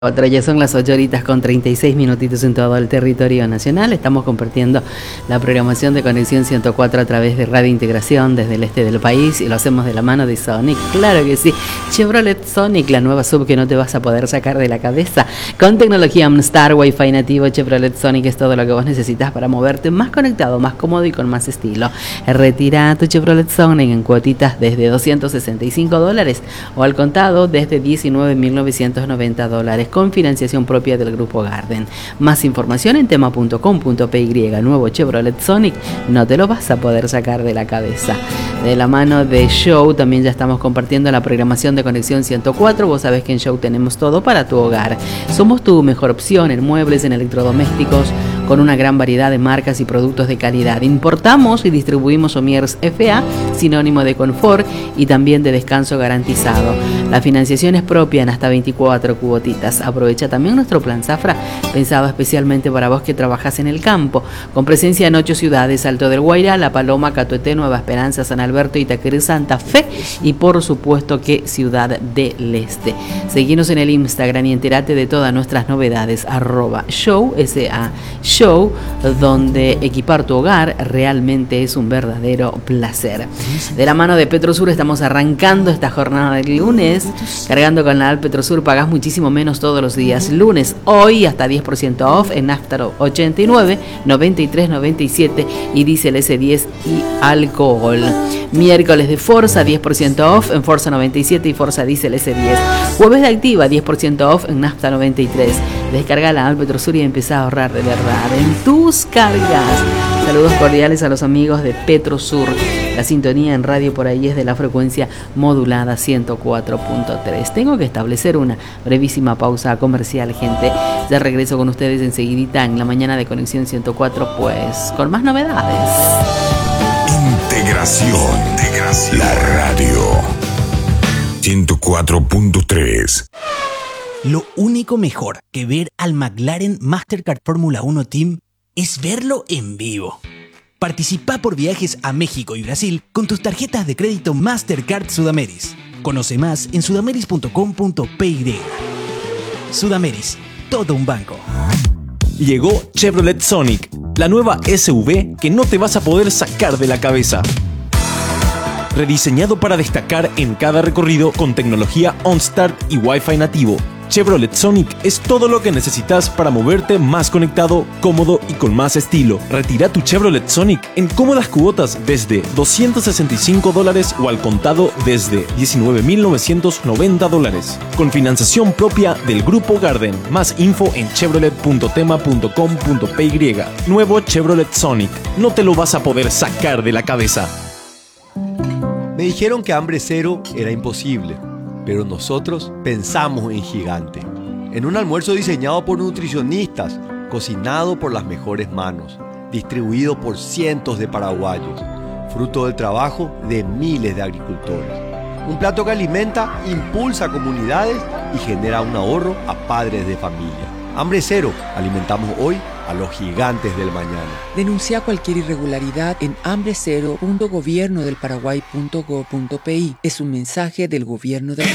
Otra, ya son las 8 horas con 36 minutitos en todo el territorio nacional. Estamos compartiendo la programación de Conexión 104 a través de Radio Integración desde el este del país y lo hacemos de la mano de Sonic. Claro que sí, Chevrolet Sonic, la nueva sub que no te vas a poder sacar de la cabeza. Con tecnología OnStar, Wi-Fi nativo, Chevrolet Sonic es todo lo que vos necesitas para moverte más conectado, más cómodo y con más estilo. Retira tu Chevrolet Sonic en cuotitas desde $265 o al contado desde $19.990. Con financiación propia del Grupo Garden. Más información en tema.com.py. Nuevo Chevrolet Sonic, no te lo vas a poder sacar de la cabeza. De la mano de Show, también ya estamos compartiendo la programación de Conexión 104. Vos sabés que en Show tenemos todo para tu hogar. Somos tu mejor opción en muebles, en electrodomésticos, con una gran variedad de marcas y productos de calidad. Importamos y distribuimos Somiers FA, sinónimo de confort y también de descanso garantizado. La financiación es propia en hasta 24 cuotitas. Aprovecha también nuestro plan Zafra, pensado especialmente para vos que trabajás en el campo, con presencia en 8 ciudades: Alto del Guairá, La Paloma, Catuete, Nueva Esperanza, San Alberto, Itaqueré, Santa Fe y por supuesto que Ciudad del Este. Seguinos en el Instagram y entérate de todas nuestras novedades, @show, show, donde equipar tu hogar realmente es un verdadero placer. De la mano de Petrosur estamos arrancando esta jornada del lunes, cargando con la Al Petrosur. Pagás muchísimo menos todos los días. Lunes, hoy hasta 10% off en nafta 89, 93, 97 y diésel S10 y alcohol. Miércoles de Forza, 10% off en Forza 97 y Forza Diesel S10. Jueves de Activa, 10% off en nafta 93. Descarga la Al Petrosur y empezá a ahorrar de verdad en tus cargas. Saludos cordiales a los amigos de Petrosur. La sintonía en radio por ahí es de la frecuencia modulada 104.3. Tengo que establecer una brevísima pausa comercial, gente. Ya regreso con ustedes enseguidita en la mañana de Conexión 104, pues con más novedades. Integración. La radio 104.3. Lo único mejor que ver al McLaren Mastercard Fórmula 1 Team es verlo en vivo. Participa por viajes a México y Brasil con tus tarjetas de crédito Mastercard Sudameris. Conoce más en sudameris.com.py. Sudameris, todo un banco. Llegó Chevrolet Sonic, la nueva SUV que no te vas a poder sacar de la cabeza. Rediseñado para destacar en cada recorrido con tecnología OnStar y Wi-Fi nativo, Chevrolet Sonic es todo lo que necesitas para moverte más conectado, cómodo y con más estilo. Retira tu Chevrolet Sonic en cómodas cuotas desde $265 o al contado desde $19.990. Con financiación propia del Grupo Garden. Más info en chevrolet.tema.com.py. Nuevo Chevrolet Sonic. No te lo vas a poder sacar de la cabeza. Me dijeron que hambre cero era imposible, pero nosotros pensamos en gigante. En un almuerzo diseñado por nutricionistas, cocinado por las mejores manos, distribuido por cientos de paraguayos, fruto del trabajo de miles de agricultores. Un plato que alimenta, impulsa comunidades y genera un ahorro a padres de familia. Hambre cero, alimentamos hoy a los gigantes del mañana. Denuncia cualquier irregularidad en hambrecero.gobiernodelparaguay.go.pi. Es un mensaje del gobierno de